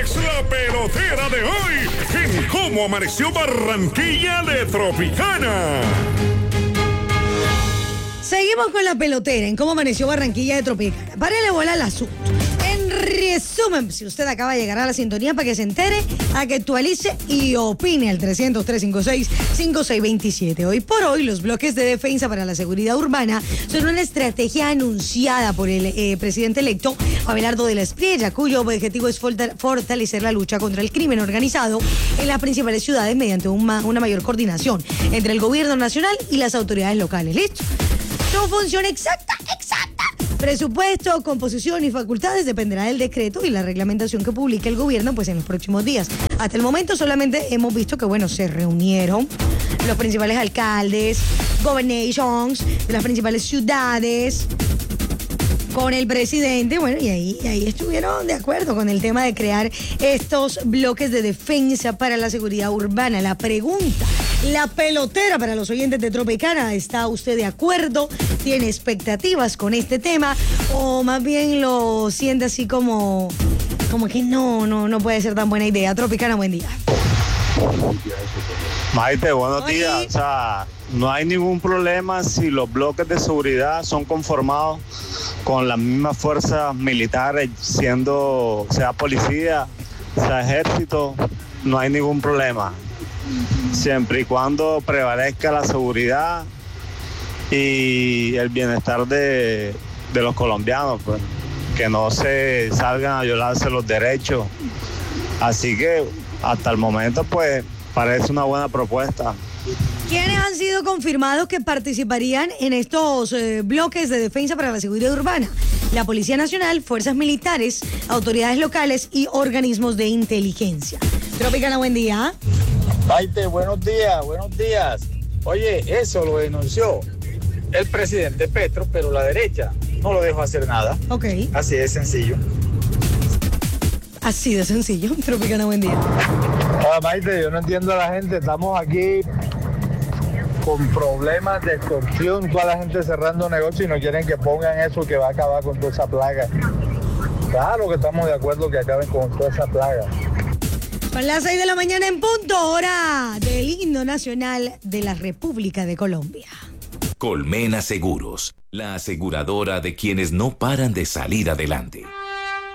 es la pelotera de hoy en Cómo Amaneció Barranquilla de Tropicana. Seguimos con la pelotera en Cómo Amaneció Barranquilla de Tropicana. Párele bola al asunto. En resumen, si usted acaba de llegar a la sintonía para que se entere, a que actualice y opine al 300-356-5627. Hoy por hoy, los bloques de defensa para la seguridad urbana son una estrategia anunciada por el presidente electo Abelardo de la Espriella, cuyo objetivo es fortalecer la lucha contra el crimen organizado en las principales ciudades mediante una mayor coordinación entre el gobierno nacional y las autoridades locales. ¿Listo? Su función exacta. Presupuesto, composición y facultades dependerá del decreto y la reglamentación que publique el gobierno pues en los próximos días. Hasta el momento solamente hemos visto que se reunieron los principales alcaldes, gobernations de las principales ciudades con el presidente, y ahí estuvieron de acuerdo con el tema de crear estos bloques de defensa para la seguridad urbana. La pregunta, la pelotera para los oyentes de Tropicana, ¿está usted de acuerdo? ¿Tiene expectativas con este tema? ¿O más bien lo siente así como que no puede ser tan buena idea? Tropicana, buen día. Maite, buenos días. O sea, no hay ningún problema si los bloques de seguridad son conformados con las mismas fuerzas militares, sea policía, sea ejército, no hay ningún problema. Siempre y cuando prevalezca la seguridad y el bienestar de los colombianos, pues, que no se salgan a violarse los derechos. Así que hasta el momento, pues, parece una buena propuesta. ¿Quiénes han sido confirmados que participarían en estos bloques de defensa para la seguridad urbana? La Policía Nacional, fuerzas militares, autoridades locales y organismos de inteligencia. Tropicana, buen día. Maite, buenos días. Oye, eso lo denunció el presidente Petro, pero la derecha no lo dejó hacer nada. Ok. Así de sencillo. Así de sencillo. Tropicana, buen día. Maite, yo no entiendo a la gente. Estamos aquí con problemas de extorsión, toda la gente cerrando negocios y no quieren que pongan eso que va a acabar con toda esa plaga. Claro que estamos de acuerdo que acaben con toda esa plaga. Son las 6 de la mañana en punto, hora del himno nacional de la República de Colombia. Colmena Seguros, la aseguradora de quienes no paran de salir adelante.